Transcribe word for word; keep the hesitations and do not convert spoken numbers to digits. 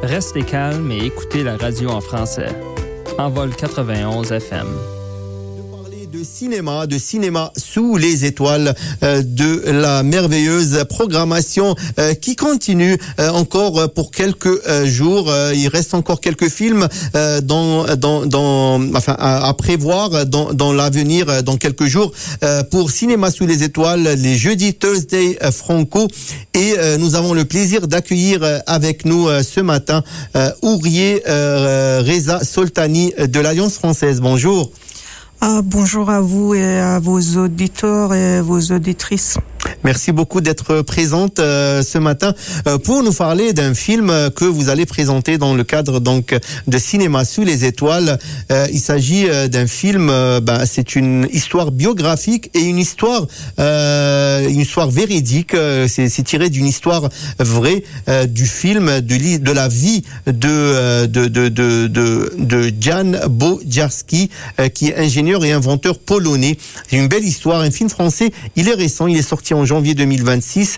Restez calme et écoutez la radio en français. Envol quatre-vingt-onze F M. De cinéma, de cinéma sous les étoiles, euh, de la merveilleuse programmation euh, qui continue euh, encore pour quelques euh, jours. Euh, il reste encore quelques films euh, dans, dans, dans, enfin, à, à prévoir dans, dans l'avenir, euh, dans quelques jours, euh, pour Cinéma sous les étoiles, les jeudis Thursday euh, Franco. Et euh, nous avons le plaisir d'accueillir euh, avec nous euh, ce matin euh, Ourier euh, Reza Soltani de l'Alliance française. Bonjour. Ah, bonjour à vous et à vos auditeurs et vos auditrices. Merci beaucoup d'être présente euh, ce matin euh, pour nous parler d'un film que vous allez présenter dans le cadre donc de Cinéma sous les étoiles. Euh, il s'agit euh, d'un film, euh, bah, c'est une histoire biographique et une histoire, euh, une histoire véridique. Euh, c'est, c'est tiré d'une histoire vraie euh, du film, de, de la vie de de de de de, de Jan Bojarski, euh, qui est ingénieur et inventeur polonais. C'est une belle histoire, un film français. Il est récent, il est sorti en janvier deux mille vingt-six